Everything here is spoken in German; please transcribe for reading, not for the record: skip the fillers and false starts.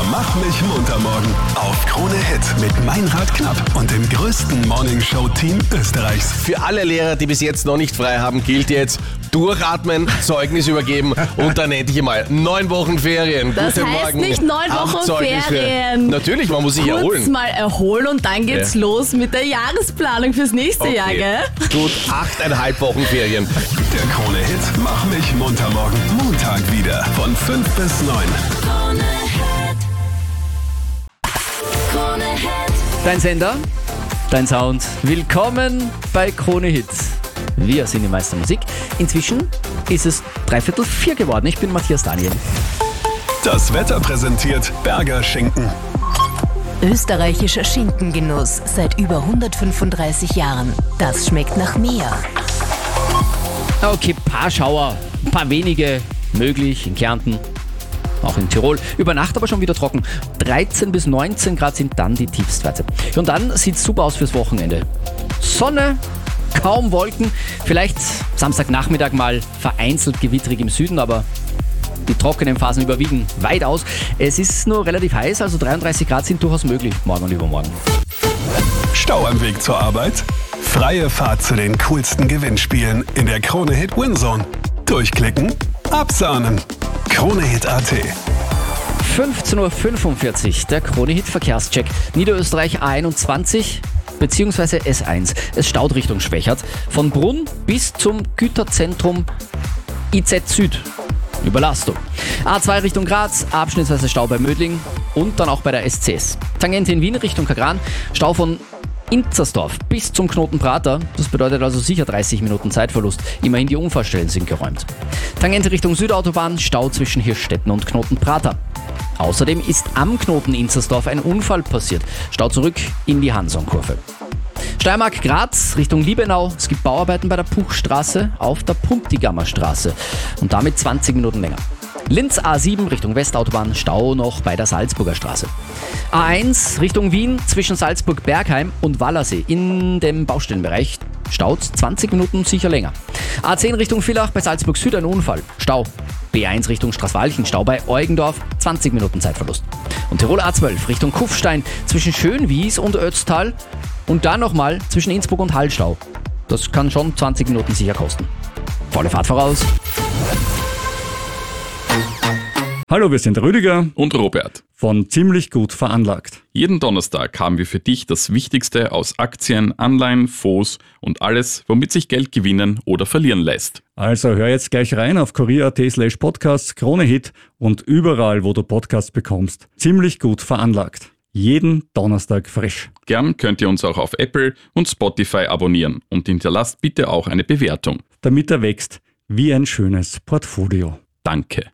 Mach mich munter morgen auf Krone Hit mit Meinrad Knapp und dem größten Morningshow-Team Österreichs. Für alle Lehrer, die bis jetzt noch nicht frei haben, gilt jetzt durchatmen, Zeugnis übergeben und dann endlich einmal 9 Wochen Ferien. Das Guten heißt Morgen. nicht 9 Wochen Ferien. Natürlich, man muss sich Kurz erholen. mal erholen und dann geht's los mit der Jahresplanung fürs nächste Jahr, gell? Gut, 8,5 Wochen Ferien. Der Krone Hit Mach mich munter morgen. Montag wieder von 5 bis 9. Dein Sender, dein Sound. Willkommen bei Krone Hits. Wir sind die Meister Musik. Inzwischen ist es 3:45 geworden. Ich bin Matthias Daniel. Das Wetter präsentiert Berger Schinken. Österreichischer Schinkengenuss seit über 135 Jahren. Das schmeckt nach mehr. Okay, paar Schauer, ein paar wenige möglich in Kärnten, auch in Tirol. Über Nacht aber schon wieder trocken. 13 bis 19 Grad sind dann die Tiefstwerte. Und dann sieht es super aus fürs Wochenende. Sonne, kaum Wolken, vielleicht Samstagnachmittag mal vereinzelt gewittrig im Süden, aber die trockenen Phasen überwiegen weit aus. Es ist nur relativ heiß, also 33 Grad sind durchaus möglich, morgen und übermorgen. Stau am Weg zur Arbeit? Freie Fahrt zu den coolsten Gewinnspielen in der Krone Hit Winzone. Durchklicken, absahnen. KroneHit.at 15:45 Uhr, der Krone-Hit Verkehrscheck. Niederösterreich A21 bzw. S1. Es staut Richtung Schwächert. Von Brunn bis zum Güterzentrum IZ Süd. Überlastung. A2 Richtung Graz, abschnittsweise Stau bei Mödling und dann auch bei der SCS. Tangente in Wien Richtung Kagran, Stau von Inzersdorf bis zum Knoten Prater. Das bedeutet also sicher 30 Minuten Zeitverlust. Immerhin die Unfallstellen sind geräumt. Tangente Richtung Südautobahn, Stau zwischen Hirschstetten und Knoten Prater. Außerdem ist am Knoten Inzersdorf ein Unfall passiert. Stau zurück in die Hansonkurve. Steiermark Graz Richtung Liebenau. Es gibt Bauarbeiten bei der Puchstraße auf der Puntigammer Straße und damit 20 Minuten länger. Linz A7 Richtung Westautobahn, Stau noch bei der Salzburger Straße. A1 Richtung Wien zwischen Salzburg-Bergheim und Wallersee in dem Baustellenbereich. Staut 20 Minuten sicher länger. A10 Richtung Villach bei Salzburg Süd ein Unfall. Stau. B1 Richtung Straßwalchen, Stau bei Eugendorf, 20 Minuten Zeitverlust. Und Tirol A12 Richtung Kufstein zwischen Schönwies und Ötztal und dann nochmal zwischen Innsbruck und Hallstau. Das kann schon 20 Minuten sicher kosten. Volle Fahrt voraus. Hallo, wir sind Rüdiger und Robert von Ziemlich gut veranlagt. Jeden Donnerstag haben wir für dich das Wichtigste aus Aktien, Anleihen, Fonds und alles, womit sich Geld gewinnen oder verlieren lässt. Also hör jetzt gleich rein auf kurier.at/podcasts, Krone-Hit und überall, wo du Podcasts bekommst. Ziemlich gut veranlagt. Jeden Donnerstag frisch. Gern könnt ihr uns auch auf Apple und Spotify abonnieren und hinterlasst bitte auch eine Bewertung. Damit er wächst wie ein schönes Portfolio. Danke.